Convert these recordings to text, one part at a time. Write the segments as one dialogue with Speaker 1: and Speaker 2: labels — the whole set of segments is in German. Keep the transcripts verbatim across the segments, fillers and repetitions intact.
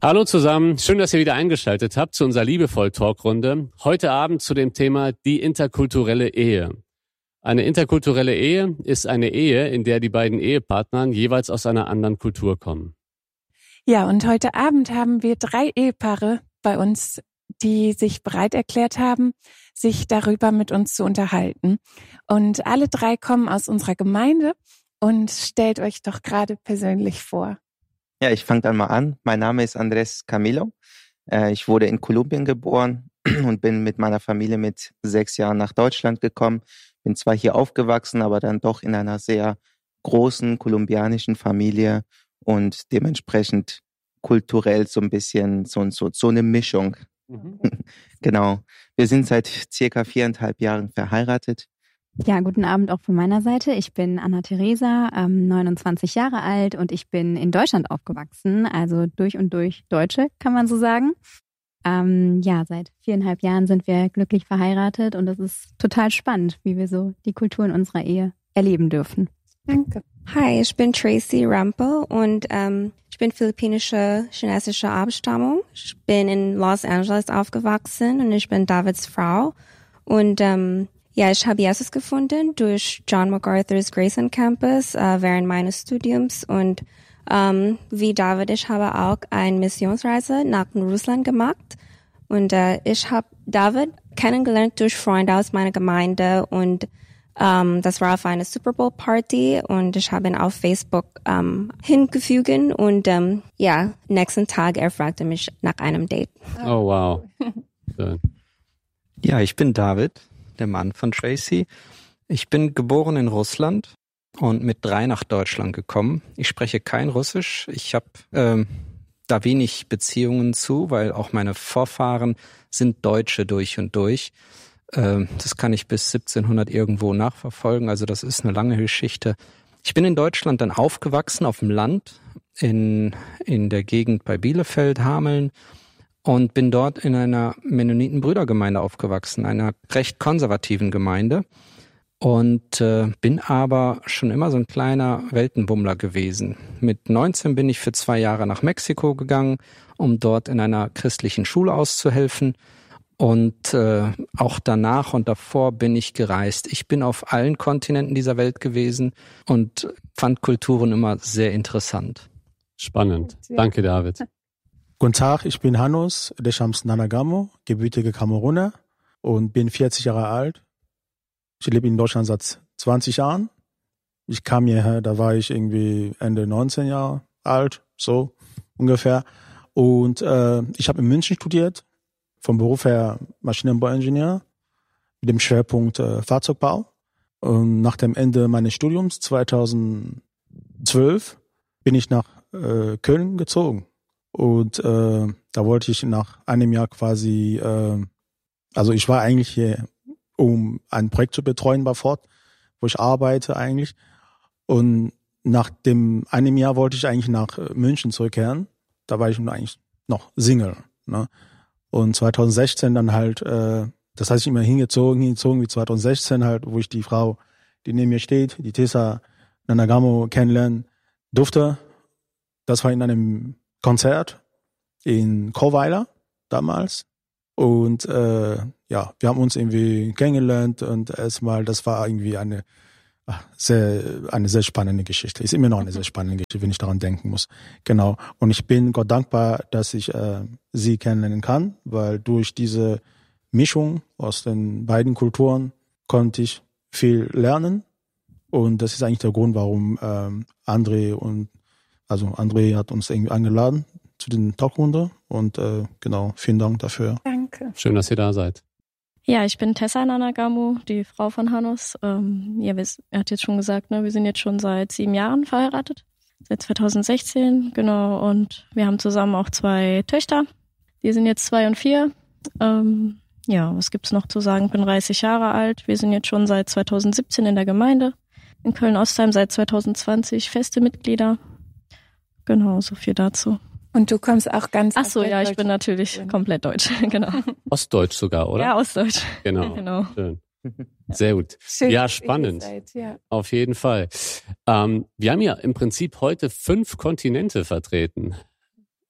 Speaker 1: Hallo zusammen, schön, dass ihr wieder eingeschaltet habt zu unserer Liebevoll-Talkrunde. Heute Abend zu dem Thema die interkulturelle Ehe. Eine interkulturelle Ehe ist eine Ehe, in der die beiden Ehepartner jeweils aus einer anderen Kultur kommen.
Speaker 2: Ja, und heute Abend haben wir drei Ehepaare bei uns, die sich bereit erklärt haben, sich darüber mit uns zu unterhalten. Und alle drei kommen aus unserer Gemeinde und stellt euch doch gerade persönlich vor.
Speaker 3: Ja, ich fange dann mal an. Mein Name ist Andrés Camilo. Ich wurde in Kolumbien geboren und bin mit meiner Familie mit sechs Jahren nach Deutschland gekommen. Bin zwar hier aufgewachsen, aber dann doch in einer sehr großen kolumbianischen Familie und dementsprechend kulturell so ein bisschen so, so, so eine Mischung. Mhm. Genau. Wir sind seit circa viereinhalb Jahren verheiratet.
Speaker 4: Ja, guten Abend auch von meiner Seite. Ich bin Anna-Theresa, ähm, neunundzwanzig Jahre alt und ich bin in Deutschland aufgewachsen, also durch und durch Deutsche, kann man so sagen. Ähm, ja, seit viereinhalb Jahren sind wir glücklich verheiratet und es ist total spannend, wie wir so die Kultur in unserer Ehe erleben dürfen.
Speaker 2: Danke.
Speaker 5: Hi, ich bin Tracy Rampo und ähm, ich bin philippinische, chinesische Abstammung. Ich bin in Los Angeles aufgewachsen und ich bin Davids Frau und ähm, ja, ich habe Jesus gefunden durch John MacArthur's Grayson Campus äh, während meines Studiums und ähm, wie David, ich habe auch eine Missionsreise nach Russland gemacht und äh, ich habe David kennengelernt durch Freunde aus meiner Gemeinde und ähm, das war auf einer Super Bowl Party und ich habe ihn auf Facebook ähm, hingefügt und ähm, ja, nächsten Tag er fragte mich nach einem Date.
Speaker 1: Oh wow. Schön.
Speaker 6: Ja, ich bin David, der Mann von Tracy. Ich bin geboren in Russland und mit drei nach Deutschland gekommen. Ich spreche kein Russisch. Ich habe ähm, da wenig Beziehungen zu, weil auch meine Vorfahren sind Deutsche durch und durch. Ähm, das kann ich bis siebzehnhundert irgendwo nachverfolgen. Also das ist eine lange Geschichte. Ich bin in Deutschland dann aufgewachsen, auf dem Land, in, in der Gegend bei Bielefeld, Hameln. Und bin dort in einer Mennoniten-Brüdergemeinde aufgewachsen, einer recht konservativen Gemeinde. Und äh, bin aber schon immer so ein kleiner Weltenbummler gewesen. Mit neunzehn bin ich für zwei Jahre nach Mexiko gegangen, um dort in einer christlichen Schule auszuhelfen. Und äh, auch danach und davor bin ich gereist. Ich bin auf allen Kontinenten dieser Welt gewesen und fand Kulturen immer sehr interessant.
Speaker 1: Spannend. Danke, David.
Speaker 7: Guten Tag, ich bin Hanus Deschamps Nanagamo, gebürtiger Kameruner und bin vierzig Jahre alt. Ich lebe in Deutschland seit zwanzig Jahren. Ich kam hierher, da war ich irgendwie Ende neunzehn Jahre alt, so ungefähr. Und äh, ich habe in München studiert, vom Beruf her Maschinenbauingenieur mit dem Schwerpunkt äh, Fahrzeugbau. Und nach dem Ende meines Studiums zweitausendzwölf bin ich nach äh, Köln gezogen. Und äh, da wollte ich nach einem Jahr quasi, äh, also ich war eigentlich hier, um ein Projekt zu betreuen bei Ford, wo ich arbeite eigentlich. Und nach dem einem Jahr wollte ich eigentlich nach München zurückkehren. Da war ich eigentlich noch Single. Ne? Und zweitausendsechzehn dann halt, äh, das heißt ich immer hingezogen, hingezogen wie zweitausendsechzehn halt, wo ich die Frau, die neben mir steht, die Tessa Nanagamo kennenlernen durfte. Das war in einem Konzert in Chorweiler damals und äh, ja, wir haben uns irgendwie kennengelernt und erstmal, das war irgendwie eine sehr eine sehr spannende Geschichte. Ist immer noch eine sehr spannende Geschichte, wenn ich daran denken muss. Genau. Und ich bin Gott dankbar, dass ich äh, sie kennenlernen kann, weil durch diese Mischung aus den beiden Kulturen konnte ich viel lernen und das ist eigentlich der Grund, warum ähm, André und Also André hat uns irgendwie eingeladen zu den Talkrunde und äh, genau, vielen Dank dafür.
Speaker 2: Danke.
Speaker 1: Schön, dass ihr da seid.
Speaker 8: Ja, ich bin Tessa Nanagamo, die Frau von Hanus. Ähm, ja, wir, er hat jetzt schon gesagt, ne, wir sind jetzt schon seit sieben Jahren verheiratet, seit zweitausendsechzehn, genau. Und wir haben zusammen auch zwei Töchter, die sind jetzt zwei und vier. Ähm, ja, was gibt's noch zu sagen? Ich bin dreißig Jahre alt. Wir sind jetzt schon seit zweitausendsiebzehn in der Gemeinde in Köln-Ostheim, seit zweitausendzwanzig feste Mitglieder. Genau, so viel dazu.
Speaker 2: Und du kommst auch ganz...
Speaker 8: Ach so, ja, ich bin natürlich komplett deutsch, genau.
Speaker 1: Ostdeutsch sogar, oder?
Speaker 8: Ja, Ostdeutsch.
Speaker 1: Genau,
Speaker 8: genau.
Speaker 1: Schön. Sehr gut.
Speaker 2: Schön,
Speaker 1: ja, spannend.
Speaker 2: Seid, ja.
Speaker 1: Auf jeden Fall. Ähm, wir haben ja im Prinzip heute fünf Kontinente vertreten.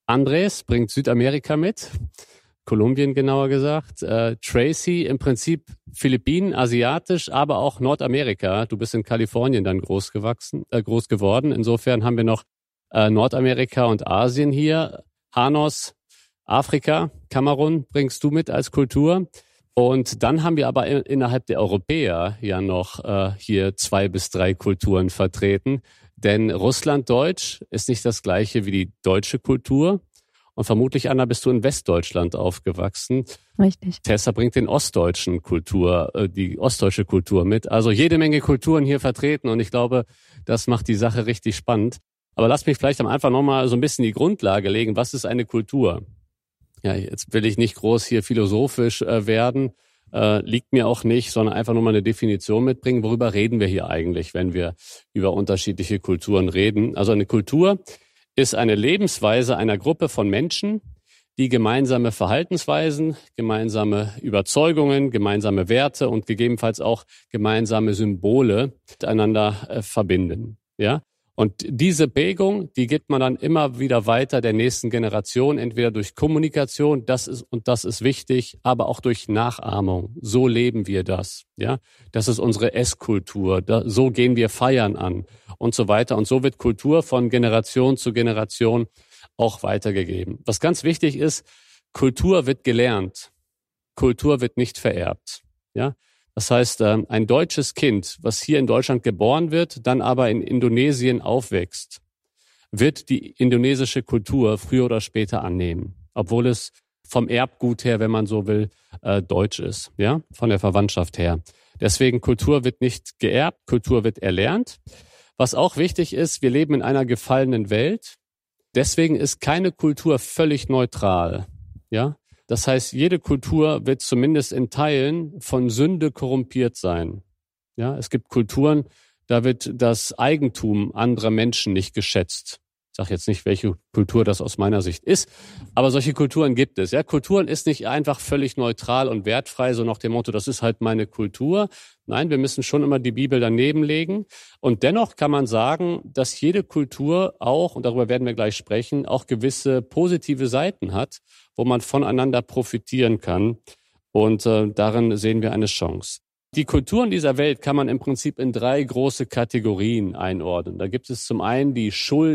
Speaker 1: Andres bringt Südamerika mit, Kolumbien genauer gesagt. Äh, Tracy im Prinzip Philippinen, asiatisch, aber auch Nordamerika. Du bist in Kalifornien dann groß gewachsen, äh, groß geworden. Insofern haben wir noch äh, Nordamerika und Asien hier. Hanos, Afrika, Kamerun bringst du mit als Kultur. Und dann haben wir aber in, innerhalb der Europäer ja noch äh, hier zwei bis drei Kulturen vertreten. Denn Russlanddeutsch ist nicht das gleiche wie die deutsche Kultur. Und vermutlich, Anna, bist du in Westdeutschland aufgewachsen.
Speaker 4: Richtig.
Speaker 1: Tessa bringt den ostdeutschen Kultur, äh, die ostdeutsche Kultur mit. Also jede Menge Kulturen hier vertreten. Und ich glaube, das macht die Sache richtig spannend. Aber lass mich vielleicht am Anfang nochmal so ein bisschen die Grundlage legen. Was ist eine Kultur? Ja, jetzt will ich nicht groß hier philosophisch äh, werden. Äh, liegt mir auch nicht, sondern einfach nur mal eine Definition mitbringen. Worüber reden wir hier eigentlich, wenn wir über unterschiedliche Kulturen reden? Also eine Kultur ist eine Lebensweise einer Gruppe von Menschen, die gemeinsame Verhaltensweisen, gemeinsame Überzeugungen, gemeinsame Werte und gegebenenfalls auch gemeinsame Symbole miteinander äh, verbinden. Ja? Und diese Prägung, die gibt man dann immer wieder weiter der nächsten Generation, entweder durch Kommunikation, das ist, und das ist wichtig, aber auch durch Nachahmung. So leben wir das, ja. Das ist unsere Esskultur. Da, so gehen wir Feiern an und so weiter. Und so wird Kultur von Generation zu Generation auch weitergegeben. Was ganz wichtig ist, Kultur wird gelernt. Kultur wird nicht vererbt, ja. Das heißt, ein deutsches Kind, was hier in Deutschland geboren wird, dann aber in Indonesien aufwächst, wird die indonesische Kultur früher oder später annehmen, obwohl es vom Erbgut her, wenn man so will, deutsch ist, ja, von der Verwandtschaft her. Deswegen Kultur wird nicht geerbt, Kultur wird erlernt. Was auch wichtig ist, wir leben in einer gefallenen Welt. Deswegen ist keine Kultur völlig neutral, ja. Das heißt, jede Kultur wird zumindest in Teilen von Sünde korrumpiert sein. Ja, es gibt Kulturen, da wird das Eigentum anderer Menschen nicht geschätzt. Ich sage jetzt nicht, welche Kultur das aus meiner Sicht ist, aber solche Kulturen gibt es. Ja, Kulturen ist nicht einfach völlig neutral und wertfrei, so nach dem Motto, das ist halt meine Kultur. Nein, wir müssen schon immer die Bibel daneben legen. Und dennoch kann man sagen, dass jede Kultur auch, und darüber werden wir gleich sprechen, auch gewisse positive Seiten hat, wo man voneinander profitieren kann. Und äh, darin sehen wir eine Chance. Die Kulturen dieser Welt kann man im Prinzip in drei große Kategorien einordnen. Da gibt es zum einen die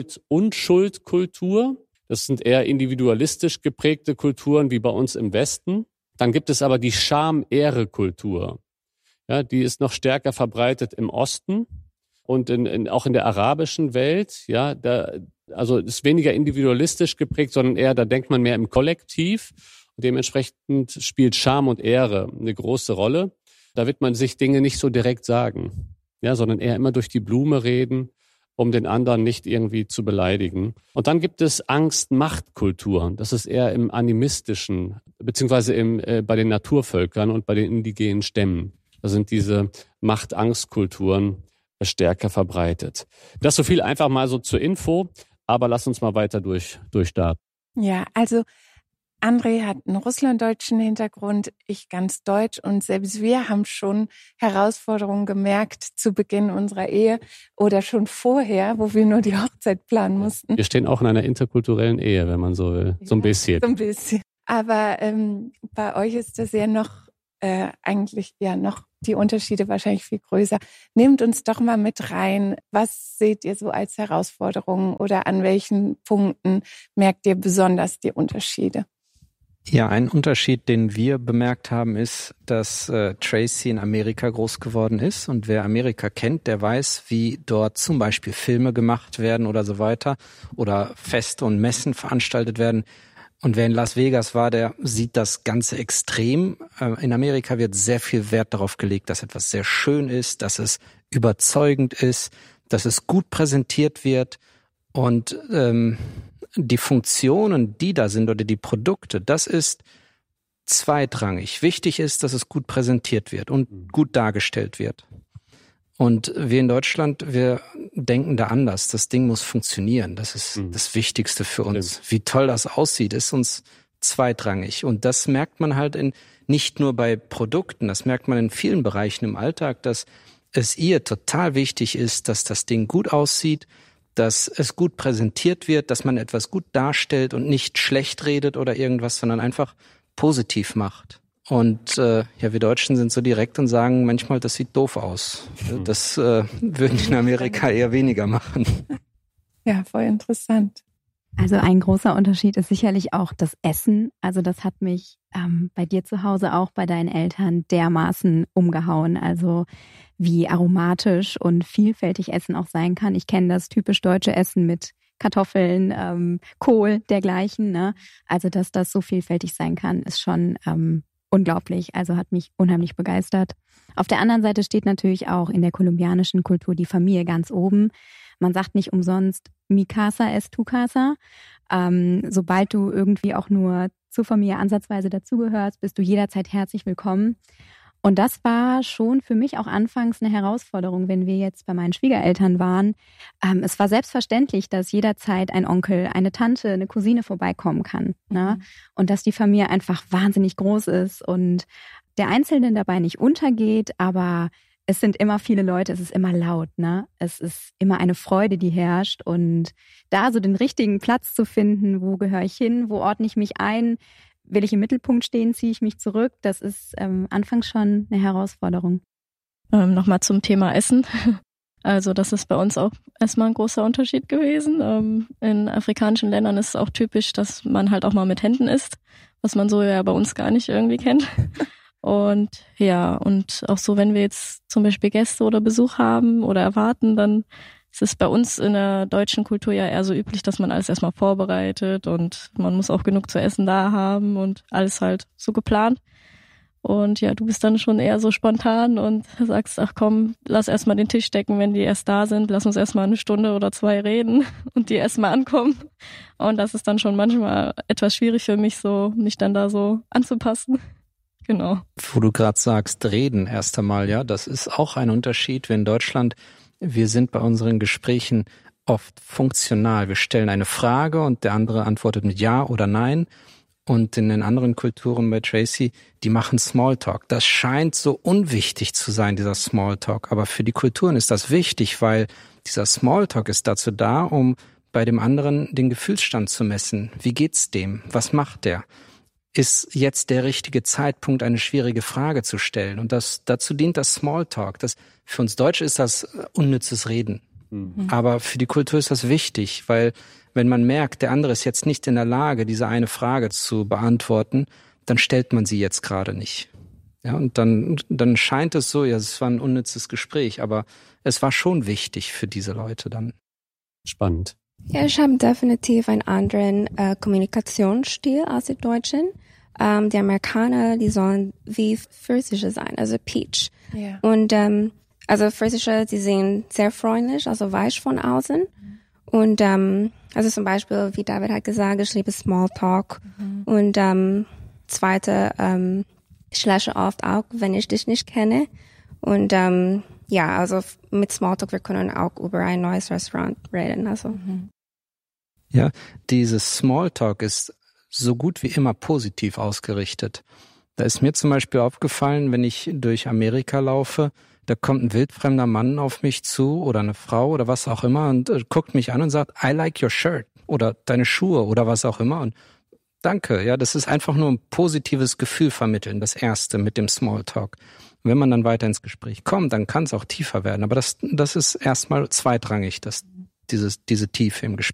Speaker 1: Schuld-Unschuld-Kultur. Das sind eher individualistisch geprägte Kulturen wie bei uns im Westen. Dann gibt es aber die Scham-Ehre-Kultur. Ja, die ist noch stärker verbreitet im Osten und in, in, auch in der arabischen Welt. Ja, da, also ist weniger individualistisch geprägt, sondern eher, da denkt man mehr im Kollektiv. Und dementsprechend spielt Scham und Ehre eine große Rolle. Da wird man sich Dinge nicht so direkt sagen, ja, sondern eher immer durch die Blume reden, um den anderen nicht irgendwie zu beleidigen. Und dann gibt es Angst-Macht-Kulturen. Das ist eher im animistischen, beziehungsweise im, äh, bei den Naturvölkern und bei den indigenen Stämmen. Da sind diese Macht-Angst-Kulturen stärker verbreitet. Das so viel einfach mal so zur Info, aber lass uns mal weiter durch, durchstarten.
Speaker 2: Ja, also André hat einen russlanddeutschen Hintergrund, ich ganz deutsch, und selbst wir haben schon Herausforderungen gemerkt zu Beginn unserer Ehe oder schon vorher, wo wir nur die Hochzeit planen mussten.
Speaker 1: Wir stehen auch in einer interkulturellen Ehe, wenn man so will, so ein bisschen.
Speaker 2: So ein bisschen. Aber ähm, bei euch ist das ja noch äh, eigentlich ja noch die Unterschiede wahrscheinlich viel größer. Nehmt uns doch mal mit rein. Was seht ihr so als Herausforderungen oder an welchen Punkten merkt ihr besonders die Unterschiede?
Speaker 6: Ja, ein Unterschied, den wir bemerkt haben, ist, dass äh, Tracy in Amerika groß geworden ist. Und wer Amerika kennt, der weiß, wie dort zum Beispiel Filme gemacht werden oder so weiter oder Feste und Messen veranstaltet werden. Und wer in Las Vegas war, der sieht das Ganze extrem. Äh, in Amerika wird sehr viel Wert darauf gelegt, dass etwas sehr schön ist, dass es überzeugend ist, dass es gut präsentiert wird. Und ähm, die Funktionen, die da sind oder die Produkte, das ist zweitrangig. Wichtig ist, dass es gut präsentiert wird und gut dargestellt wird. Und wir in Deutschland, wir denken da anders. Das Ding muss funktionieren. Das ist mhm. das Wichtigste für uns. Stimmt. Wie toll das aussieht, ist uns zweitrangig. Und das merkt man halt in, nicht nur bei Produkten, das merkt man in vielen Bereichen im Alltag, dass es ihr total wichtig ist, dass das Ding gut aussieht, dass es gut präsentiert wird, dass man etwas gut darstellt und nicht schlecht redet oder irgendwas, sondern einfach positiv macht. Und äh, ja, wir Deutschen sind so direkt und sagen manchmal, das sieht doof aus. Das äh, würden die in Amerika eher weniger machen.
Speaker 2: Ja, voll interessant.
Speaker 4: Also ein großer Unterschied ist sicherlich auch das Essen. Also das hat mich ähm, bei dir zu Hause auch bei deinen Eltern dermaßen umgehauen. Also wie aromatisch und vielfältig Essen auch sein kann. Ich kenne das typisch deutsche Essen mit Kartoffeln, ähm, Kohl, dergleichen. Ne? Also dass das so vielfältig sein kann, ist schon ähm, unglaublich. Also hat mich unheimlich begeistert. Auf der anderen Seite steht natürlich auch in der kolumbianischen Kultur die Familie ganz oben. Man sagt nicht umsonst, mi casa es tu casa. Ähm, sobald du irgendwie auch nur zur Familie ansatzweise dazugehörst, bist du jederzeit herzlich willkommen. Und das war schon für mich auch anfangs eine Herausforderung, wenn wir jetzt bei meinen Schwiegereltern waren. Ähm, es war selbstverständlich, dass jederzeit ein Onkel, eine Tante, eine Cousine vorbeikommen kann. Ne? Mhm. Und dass die Familie einfach wahnsinnig groß ist und der Einzelne dabei nicht untergeht, aber es sind immer viele Leute, es ist immer laut, ne? Es ist immer eine Freude, die herrscht. Und da so den richtigen Platz zu finden, wo gehöre ich hin, wo ordne ich mich ein, will ich im Mittelpunkt stehen, ziehe ich mich zurück, das ist ähm, anfangs schon eine Herausforderung.
Speaker 8: Ähm, Nochmal zum Thema Essen. Also das ist bei uns auch erstmal ein großer Unterschied gewesen. Ähm, in afrikanischen Ländern ist es auch typisch, dass man halt auch mal mit Händen isst, was man so ja bei uns gar nicht irgendwie kennt. Und ja, und auch so, wenn wir jetzt zum Beispiel Gäste oder Besuch haben oder erwarten, dann ist es bei uns in der deutschen Kultur ja eher so üblich, dass man alles erstmal vorbereitet und man muss auch genug zu essen da haben und alles halt so geplant. Und ja, du bist dann schon eher so spontan und sagst, ach komm, lass erstmal den Tisch decken, wenn die erst da sind, lass uns erstmal eine Stunde oder zwei reden und die erstmal ankommen. Und das ist dann schon manchmal etwas schwierig für mich, so mich dann da so anzupassen. Genau.
Speaker 6: Wo du gerade sagst, reden erst einmal, ja, das ist auch ein Unterschied. Wir in Deutschland, wir sind bei unseren Gesprächen oft funktional. Wir stellen eine Frage und der andere antwortet mit Ja oder Nein. Und in den anderen Kulturen bei Tracy, die machen Smalltalk. Das scheint so unwichtig zu sein, dieser Smalltalk. Aber für die Kulturen ist das wichtig, weil dieser Smalltalk ist dazu da, um bei dem anderen den Gefühlsstand zu messen. Wie geht's dem? Was macht der? Ist jetzt der richtige Zeitpunkt, eine schwierige Frage zu stellen? Und das, dazu dient das Smalltalk. Das, für uns Deutsche ist das unnützes Reden. Mhm. Aber für die Kultur ist das wichtig, weil wenn man merkt, der andere ist jetzt nicht in der Lage, diese eine Frage zu beantworten, dann stellt man sie jetzt gerade nicht. Ja, und dann, dann scheint es so, ja, es war ein unnützes Gespräch, aber es war schon wichtig für diese Leute dann.
Speaker 1: Spannend.
Speaker 5: Ja, ich habe definitiv einen anderen äh, Kommunikationsstil als die Deutschen. Ähm, die Amerikaner, die sollen wie Pfirsiche sein, also Peach. Yeah. Und ähm, also Pfirsiche, die sind sehr freundlich, also weich von außen. Mhm. Und ähm, also zum Beispiel, wie David hat gesagt, ich liebe Smalltalk. Mhm. Und ähm, zweite, ähm, ich lächle oft auch, wenn ich dich nicht kenne. Und ähm, ja, also mit Smalltalk, wir können auch über ein neues Restaurant reden. Also. Mhm.
Speaker 6: Ja, dieses Smalltalk ist so gut wie immer positiv ausgerichtet. Da ist mir zum Beispiel aufgefallen, wenn ich durch Amerika laufe, da kommt ein wildfremder Mann auf mich zu oder eine Frau oder was auch immer und äh, guckt mich an und sagt, I like your shirt oder deine Schuhe oder was auch immer. Und danke, ja, das ist einfach nur ein positives Gefühl vermitteln, das Erste mit dem Smalltalk. Wenn man dann weiter ins Gespräch kommt, dann kann es auch tiefer werden. Aber das, das ist erstmal zweitrangig, das, dieses, diese Tiefe im Gespräch.